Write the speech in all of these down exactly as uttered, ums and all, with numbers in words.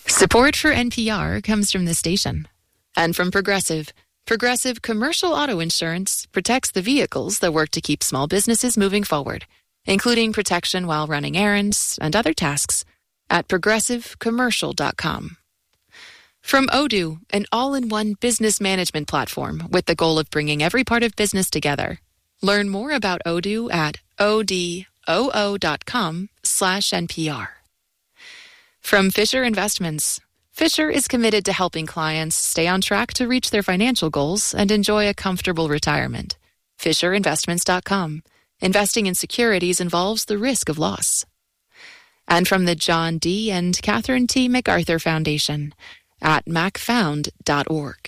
Support for N P R comes from this station and from Progressive. Progressive Commercial Auto Insurance protects the vehicles that work to keep small businesses moving forward, including protection while running errands and other tasks at progressive commercial dot com. From Odoo, an all-in-one business management platform with the goal of bringing every part of business together. Learn more about Odoo at odoo dot com slash N P R. From Fisher Investments. Fisher is committed to helping clients stay on track to reach their financial goals and enjoy a comfortable retirement. Fisher Investments dot com. Investing in securities involves the risk of loss. And from the John D. and Catherine T. MacArthur Foundation at mac found dot org.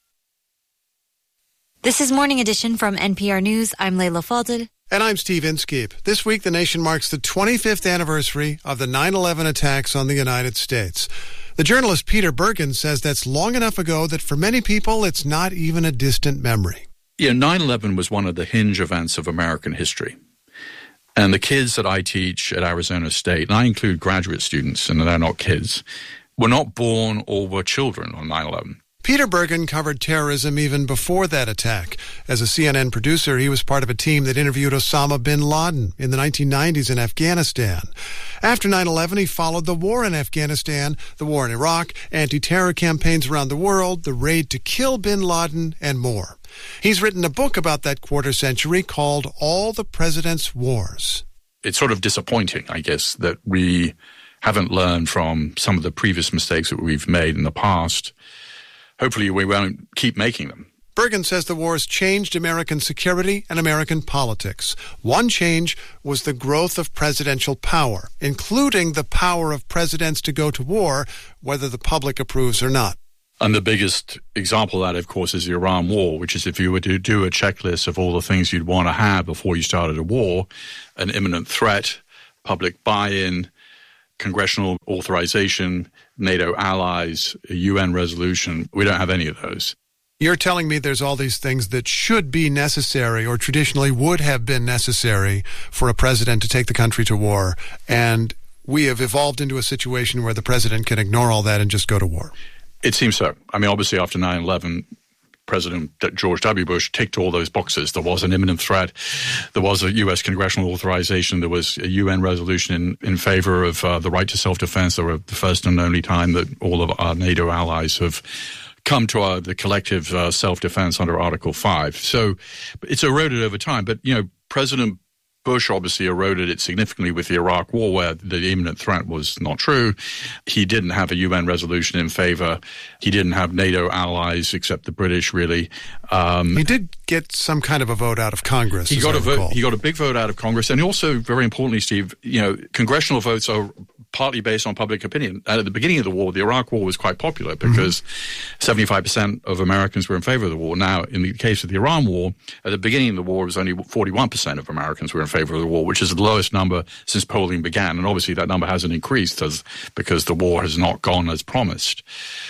This is Morning Edition from N P R News. I'm Layla Fadel. And I'm Steve Inskeep. This week, the nation marks the twenty-fifth anniversary of the nine eleven attacks on the United States. The journalist Peter Bergen says that's long enough ago that for many people, it's not even a distant memory. Yeah, nine eleven was one of the hinge events of American history. And the kids that I teach at Arizona State, and I include graduate students, and they're not kids, were not born or were children on nine eleven. Peter Bergen covered terrorism even before that attack. As a C N N producer, he was part of a team that interviewed Osama bin Laden in the nineteen nineties in Afghanistan. After nine eleven, he followed the war in Afghanistan, the war in Iraq, anti-terror campaigns around the world, the raid to kill bin Laden, and more. He's written a book about that quarter century called All the President's Wars. It's sort of disappointing, I guess, that we haven't learned from some of the previous mistakes that we've made in the past. Hopefully we won't keep making them. Bergen says the wars changed American security and American politics. One change was the growth of presidential power, including the power of presidents to go to war, whether the public approves or not. And the biggest example of that, of course, is the Iran war, which is if you were to do a checklist of all the things you'd want to have before you started a war, an imminent threat, public buy-in, congressional authorization, NATO allies, a U N resolution. We don't have any of those. You're telling me there's all these things that should be necessary or traditionally would have been necessary for a president to take the country to war, and we have evolved into a situation where the president can ignore all that and just go to war. It seems so. I mean, obviously after nine eleven, President George W. Bush ticked all those boxes. There was an imminent threat. There was a U S congressional authorization. There was a U N resolution in, in favor of uh, the right to self-defense. They were the first and only time that all of our NATO allies have come to our, the collective uh, self-defense under Article five. So it's eroded over time. But, you know, President Bush obviously eroded it significantly with the Iraq war, where the imminent threat was not true. He didn't have a U N resolution in favor. He didn't have NATO allies, except the British, really. Um, he did get some kind of a vote out of Congress. He got I a vote. recall. He got a big vote out of Congress, and also, very importantly, Steve, you know, congressional votes are partly based on public opinion. At the beginning of the war, the Iraq war was quite popular because mm-hmm. seventy-five percent of Americans were in favor of the war. Now, in the case of the Iran war, at the beginning of the war, it was only forty-one percent of Americans were in favor of the war, which is the lowest number since polling began. And obviously that number hasn't increased as, because the war has not gone as promised.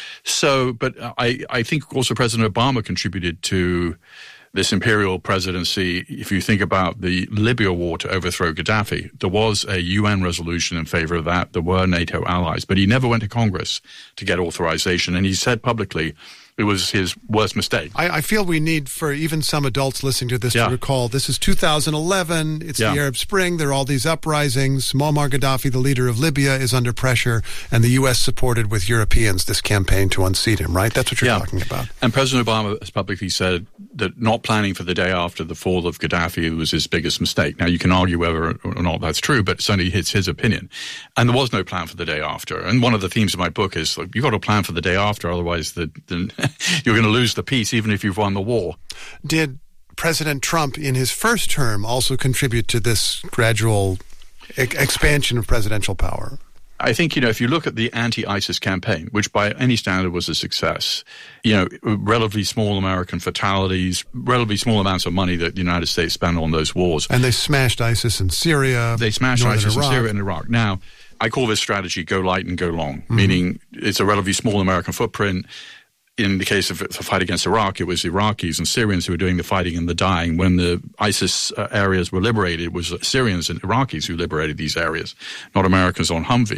So, but I, I think also President Obama contributed to this imperial presidency. If you think about the Libya war to overthrow Gaddafi, there was a U N resolution in favor of that. There were NATO allies, but he never went to Congress to get authorization. And he said publicly it was his worst mistake. I, I feel we need, for even some adults listening to this, yeah. to recall this is two thousand eleven. It's yeah. the Arab Spring. There are all these uprisings. Muammar Gaddafi, the leader of Libya, is under pressure, and the U S supported with Europeans this campaign to unseat him, right? That's what you're yeah. talking about. And President Obama has publicly said that not planning for the day after the fall of Gaddafi was his biggest mistake. Now, you can argue whether or not that's true, but certainly it's his opinion. And there was no plan for the day after. And one of the themes of my book is, like, you've got to plan for the day after, otherwise the, the you're going to lose the peace even if you've won the war. Did President Trump in his first term also contribute to this gradual e- expansion of presidential power? I think, you know, if you look at the anti-ISIS campaign, which by any standard was a success, you know, relatively small American fatalities, relatively small amounts of money that the United States spent on those wars. And they smashed ISIS in Syria. They smashed Northern ISIS Iraq. in Syria and Iraq. Now, I call this strategy go light and go long, mm-hmm. meaning it's a relatively small American footprint. In the case of the fight against Iraq, it was Iraqis and Syrians who were doing the fighting and the dying. When the ISIS uh, areas were liberated, it was Syrians and Iraqis who liberated these areas, not Americans on Humvees.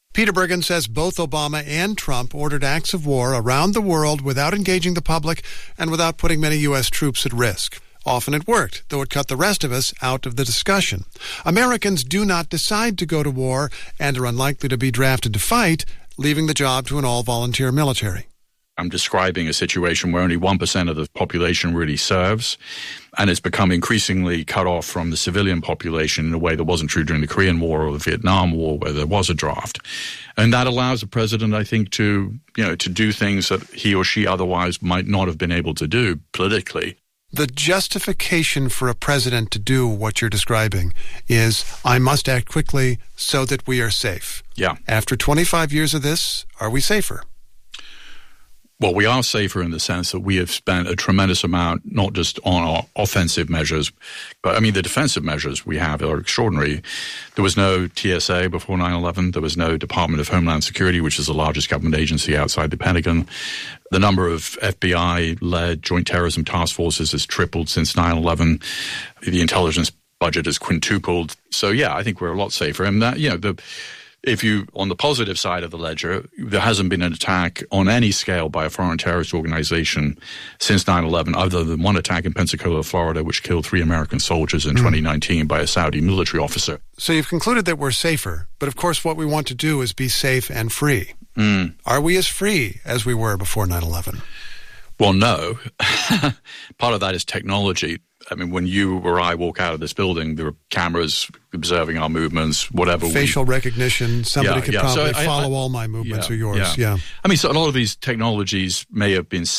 Peter Bergen says both Obama and Trump ordered acts of war around the world without engaging the public and without putting many U S troops at risk. Often it worked, though it cut the rest of us out of the discussion. Americans do not decide to go to war and are unlikely to be drafted to fight, leaving the job to an all-volunteer military. I'm describing a situation where only one percent of the population really serves, and it's become increasingly cut off from the civilian population in a way that wasn't true during the Korean War or the Vietnam War, where there was a draft. And that allows the president, I think, to, you know, to do things that he or she otherwise might not have been able to do politically. The justification for a president to do what you're describing is, I must act quickly so that we are safe. Yeah. After twenty-five years of this, are we safer? Well, we are safer in the sense that we have spent a tremendous amount, not just on our offensive measures, but I mean, the defensive measures we have are extraordinary. There was no T S A before nine eleven. There was no Department of Homeland Security, which is the largest government agency outside the Pentagon. The number of F B I-led joint terrorism task forces has tripled since nine eleven. The intelligence budget has quintupled. So, yeah, I think we're a lot safer. And that, you know, the If you, on the positive side of the ledger, there hasn't been an attack on any scale by a foreign terrorist organization since nine eleven, other than one attack in Pensacola, Florida, which killed three American soldiers in mm. twenty nineteen by a Saudi military officer. So you've concluded that we're safer, but of course what we want to do is be safe and free. Mm. Are we as free as we were before nine eleven? Well, no. Part of that is technology. I mean, when you or I walk out of this building, there are cameras observing our movements, whatever. Facial we, recognition. Somebody yeah, could yeah. probably so I, follow I, all my movements yeah, or yours. Yeah. yeah. I mean, so a lot of these technologies may have been